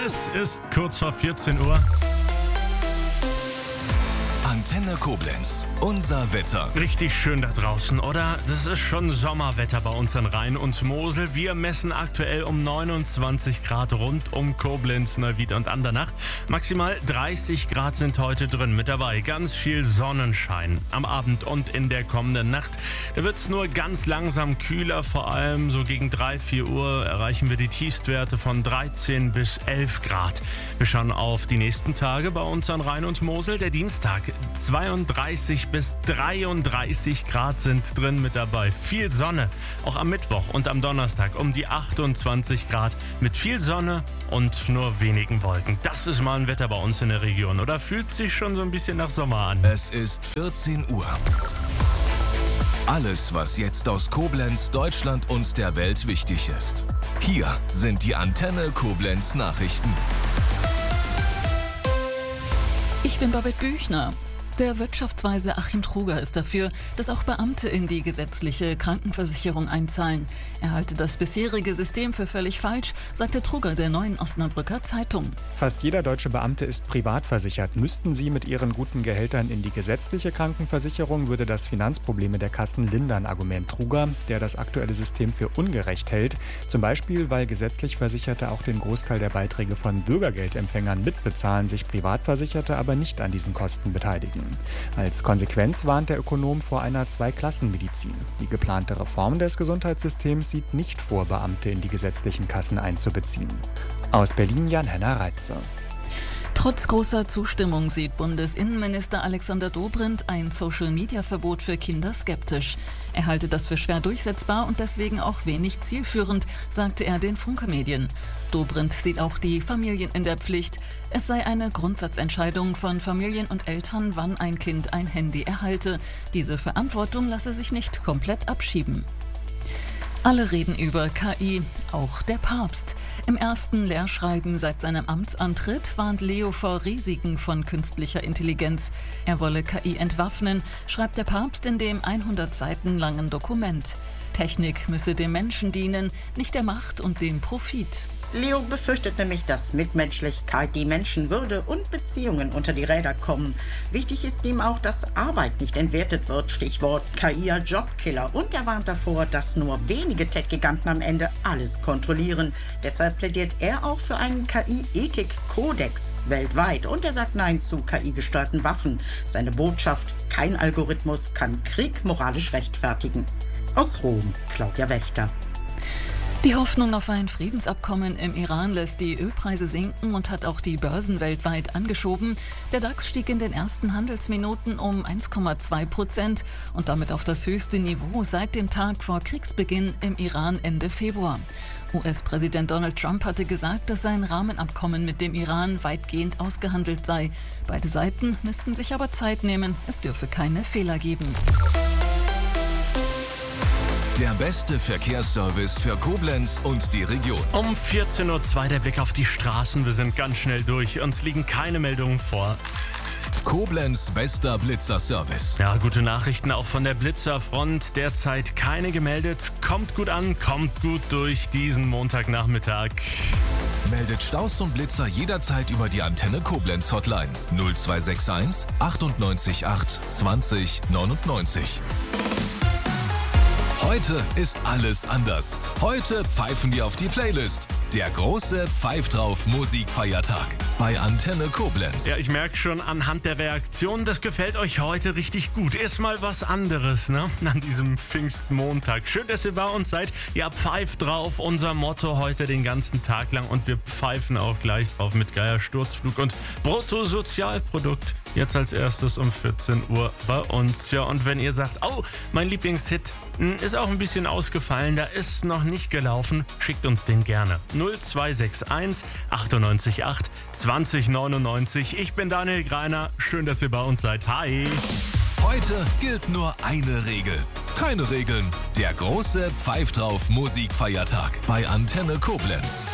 Es ist kurz vor 14 Uhr. Antenne Koblenz, unser Wetter. Richtig schön da draußen, oder? Das ist schon Sommerwetter bei uns in Rhein und Mosel. Wir messen aktuell um 29 Grad rund um Koblenz, Neuwied und Andernach. Maximal 30 Grad sind heute drin. Mit dabei ganz viel Sonnenschein. Am Abend und in der kommenden Nacht, da wird es nur ganz langsam kühler. Vor allem so gegen 3-4 Uhr erreichen wir die Tiefstwerte von 13 bis 11 Grad. Wir schauen auf die nächsten Tage bei uns an Rhein und Mosel. Der Dienstag 32 bis 33 Grad sind drin mit dabei. Viel Sonne, auch am Mittwoch und am Donnerstag um die 28 Grad mit viel Sonne und nur wenigen Wolken. Das ist mal ein Wetter bei uns in der Region, oder? Fühlt sich schon so ein bisschen nach Sommer an. Es ist 14 Uhr. Alles, was jetzt aus Koblenz, Deutschland und der Welt wichtig ist. Hier sind die Antenne Koblenz Nachrichten. Ich bin Babette Büchner. Der Wirtschaftsweise Achim Truger ist dafür, dass auch Beamte in die gesetzliche Krankenversicherung einzahlen. Er halte das bisherige System für völlig falsch, sagte Truger der Neuen Osnabrücker Zeitung. Fast jeder deutsche Beamte ist privat versichert. Müssten sie mit ihren guten Gehältern in die gesetzliche Krankenversicherung, würde das Finanzprobleme der Kassen lindern, Argument Truger, der das aktuelle System für ungerecht hält. Zum Beispiel, weil gesetzlich Versicherte auch den Großteil der Beiträge von Bürgergeldempfängern mitbezahlen, sich Privatversicherte aber nicht an diesen Kosten beteiligen. Als Konsequenz warnt der Ökonom vor einer Zweiklassenmedizin. Die geplante Reform des Gesundheitssystems sieht nicht vor, Beamte in die gesetzlichen Kassen einzubeziehen. Aus Berlin Jan-Henner Reitze. Trotz großer Zustimmung sieht Bundesinnenminister Alexander Dobrindt ein Social-Media-Verbot für Kinder skeptisch. Er halte das für schwer durchsetzbar und deswegen auch wenig zielführend, sagte er den Funke-Medien. Dobrindt sieht auch die Familien in der Pflicht. Es sei eine Grundsatzentscheidung von Familien und Eltern, wann ein Kind ein Handy erhalte. Diese Verantwortung lasse sich nicht komplett abschieben. Alle reden über KI, auch der Papst. Im ersten Lehrschreiben seit seinem Amtsantritt warnt Leo vor Risiken von künstlicher Intelligenz. Er wolle KI entwaffnen, schreibt der Papst in dem 100 Seiten langen Dokument. Technik müsse dem Menschen dienen, nicht der Macht und dem Profit. Leo befürchtet nämlich, dass Mitmenschlichkeit, die Menschenwürde und Beziehungen unter die Räder kommen. Wichtig ist ihm auch, dass Arbeit nicht entwertet wird, Stichwort KI als Jobkiller. Und er warnt davor, dass nur wenige Tech-Giganten am Ende alles kontrollieren. Deshalb plädiert er auch für einen KI-Ethik-Kodex weltweit. Und er sagt Nein zu KI-gesteuerten Waffen. Seine Botschaft: Kein Algorithmus kann Krieg moralisch rechtfertigen. Aus Rom, Claudia Wächter. Die Hoffnung auf ein Friedensabkommen im Iran lässt die Ölpreise sinken und hat auch die Börsen weltweit angeschoben. Der DAX stieg in den ersten Handelsminuten um 1,2% und damit auf das höchste Niveau seit dem Tag vor Kriegsbeginn im Iran Ende Februar. US-Präsident Donald Trump hatte gesagt, dass sein Rahmenabkommen mit dem Iran weitgehend ausgehandelt sei. Beide Seiten müssten sich aber Zeit nehmen, es dürfe keine Fehler geben. Der beste Verkehrsservice für Koblenz und die Region. Um 14.02 Uhr der Blick auf die Straßen. Wir sind ganz schnell durch. Uns liegen keine Meldungen vor. Koblenz bester Blitzerservice. Ja, gute Nachrichten auch von der Blitzerfront. Derzeit keine gemeldet. Kommt gut an, kommt gut durch diesen Montagnachmittag. Meldet Staus und Blitzer jederzeit über die Antenne Koblenz Hotline 0261 98 8 20 99. Heute ist alles anders. Heute pfeifen wir auf die Playlist. Der große Pfeif drauf Musikfeiertag bei Antenne Koblenz. Ja, ich merke schon anhand der Reaktion, das gefällt euch heute richtig gut. Erstmal was anderes, ne? An diesem Pfingstmontag. Schön, dass ihr bei uns seid. Ja, pfeift drauf, unser Motto heute den ganzen Tag lang. Und wir pfeifen auch gleich drauf mit Geier Sturzflug und Bruttosozialprodukt. Jetzt als erstes um 14 Uhr bei uns. Ja, und wenn ihr sagt, oh, mein Lieblingshit ist auch ein bisschen ausgefallen, da ist noch nicht gelaufen, schickt uns den gerne. 0261 98 8 20 99. Ich bin Daniel Greiner. Schön, dass ihr bei uns seid. Hi! Heute gilt nur eine Regel. Keine Regeln. Der große Pfeif drauf Musikfeiertag bei Antenne Koblenz.